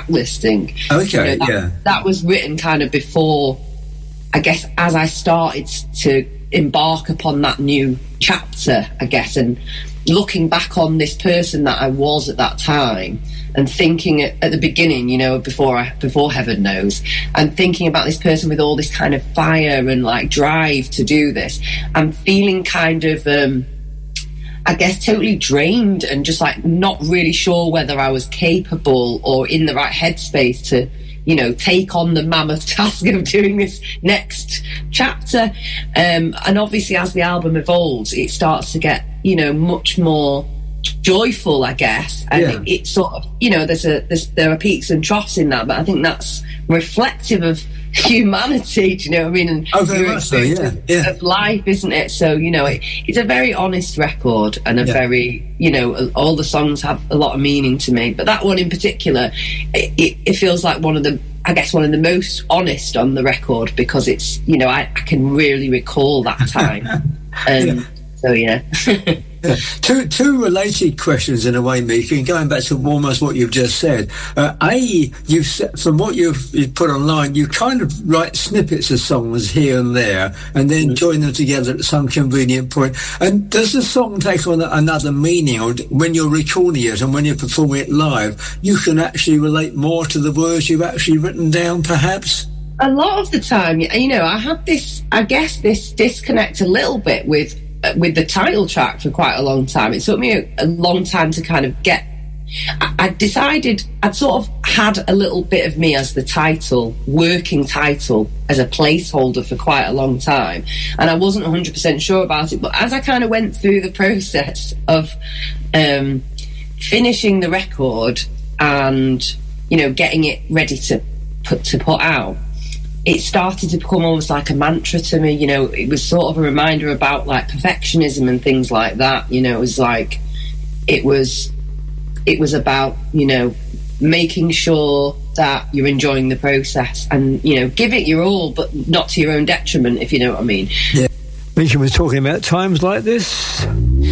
listing. Okay, that was written kind of before, I guess, as I started to embark upon that new chapter, I guess, and looking back on this person that I was at that time, and thinking at the beginning, before Heaven Knows, and thinking about this person with all this kind of fire and like drive to do this, and feeling kind of, I guess, totally drained and just like not really sure whether I was capable or in the right headspace to, take on the mammoth task of doing this next chapter. And obviously as the album evolves, it starts to get, much more joyful, I guess. And it's sort of, there are peaks and troughs in that, but I think that's reflective of humanity, do you know what I mean? And very much so, of life, isn't it? So, it's a very honest record, and a very, all the songs have a lot of meaning to me, but that one in particular, it feels like one of the most honest on the record, because it's, I can really recall that time. And so Two related questions in a way, Mika, and going back to almost what you've just said. From what you've put online, you kind of write snippets of songs here and there, and then join them together at some convenient point. And does the song take on another meaning, or when you're recording it and when you're performing it live, you can actually relate more to the words you've actually written down, perhaps? A lot of the time, I had this disconnect a little bit with the title track for quite a long time. It took me a long time to kind of get... I decided I'd sort of had a little bit of me as the title, working title, as a placeholder for quite a long time, and I wasn't 100% sure about it. But as I kind of went through the process of finishing the record and, getting it ready to put out, it started to become almost like a mantra to me. It was sort of a reminder about like perfectionism and things like that. It was like, it was about, making sure that you're enjoying the process and, give it your all, but not to your own detriment, if you know what I mean. Yeah. Misha was talking about times like this.